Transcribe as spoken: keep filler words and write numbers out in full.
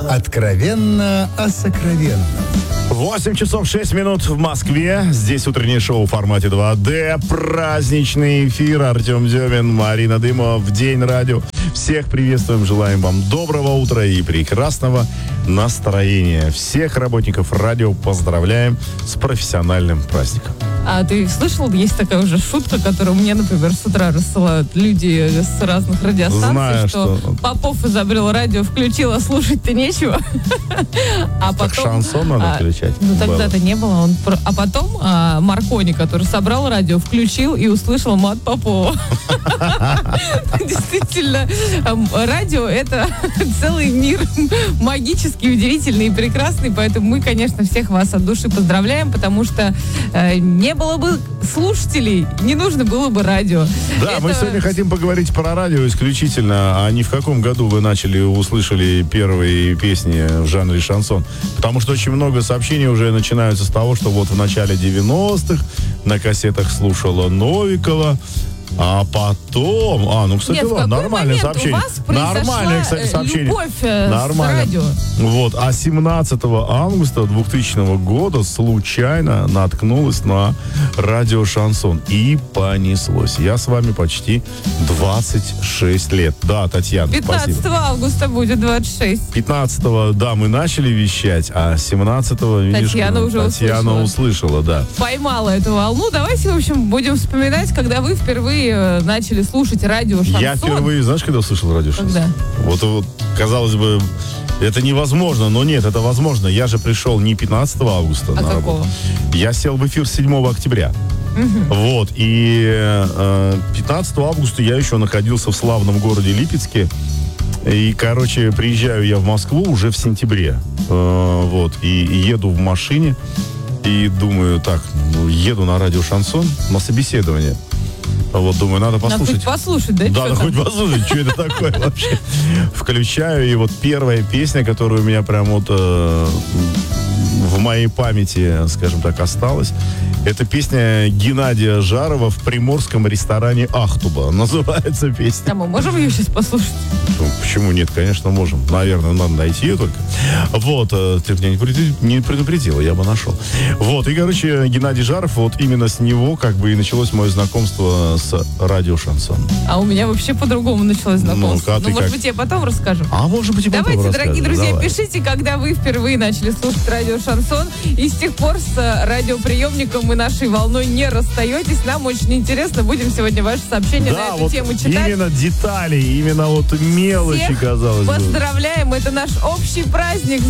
Откровенно о сокровенном. восемь часов шесть минут в Москве. Здесь утреннее шоу в формате два дэ. Праздничный эфир. Артем Демин, Марина Дымова в День радио. Всех приветствуем, желаем вам доброго утра и прекрасного настроения. Всех работников радио поздравляем с профессиональным праздником. А ты слышал, есть такая уже шутка, которую мне, например, с утра рассылают люди с разных радиостанций, Знаю, что, что Попов изобрел радио, включил, а слушать-то нечего. А Так потом, шансон надо а, включать. Ну тогда-то было. не было. Он, про- а потом а, Маркони, который собрал радио, включил и услышал мат Попова. Действительно, эм, радио — это целый мир магический, удивительный и прекрасный, поэтому мы, конечно, всех вас от души поздравляем, потому что э, не было бы слушателей, не нужно было бы радио. Да, Это- мы сегодня хотим поговорить про радио исключительно, а не в каком году вы начали, услышали первые песни в жанре шансон. Потому что очень много сообщений уже начинаются с того, что вот в начале девяностых на кассетах слушала Новикова, а потом... А, ну, кстати, Нет, в ладно, какой нормальное момент сообщение. у вас произошла, Нормальное, кстати, э, сообщение. любовь, э, с Нормально. радио? Вот, а семнадцатого августа двухтысячного года случайно наткнулась на радио «Шансон». И понеслось. Я с вами почти двадцать шесть лет. Да, Татьяна, спасибо. пятнадцатого августа будет двадцать шесть. пятнадцатого, да, мы начали вещать, а семнадцатого, видишь, Татьяна ну, уже Татьяна услышала. услышала, да. Поймала эту волну. Давайте, в общем, будем вспоминать, когда вы впервые э, начали слушать радио «Шансон». Я впервые, знаешь, когда услышал радио «Шансон»? Когда? Вот, вот, казалось бы, это невозможно, но нет, это возможно. Я же пришел не пятнадцатого августа А на какого? работу. Я сел в эфир седьмого октября. Вот, и э, пятнадцатого августа я еще находился в славном городе Липецке. И, короче, приезжаю я в Москву уже в сентябре. Э, вот, и, и еду в машине. И думаю, так, ну, еду на радио «Шансон» на собеседование. Вот, думаю, надо Надо послушать. хоть послушать, да? Да, чё да, там? хоть послушать, что это такое вообще. Включаю, и вот первая песня, которая у меня прям вот э, в моей памяти, скажем так, осталась, это песня Геннадия Жарова в приморском ресторане «Ахтуба». Называется песня. А мы можем ее сейчас послушать? Ну, почему нет? Конечно, можем. Наверное, надо найти ее только. Вот, э, ты меня не предупредила, не предупредила, я бы нашел. Вот, и, короче, Геннадий Жаров, вот именно с него как бы и началось мое знакомство с радио «Шансон». А у меня вообще по-другому началось знакомство. Ну-ка, а Ну, ты может как? быть, я потом расскажу. А может быть, и потом Давайте, расскажешь. дорогие друзья, Давай. пишите, когда вы впервые начали слушать радио «Шансон». И с тех пор с э, радиоприемником и нашей волной не расстаетесь. Нам очень интересно. Будем сегодня ваши сообщения Да, на эту вот тему читать. именно детали, именно вот мелочи, Всех казалось бы. поздравляем. Это наш общий праздник.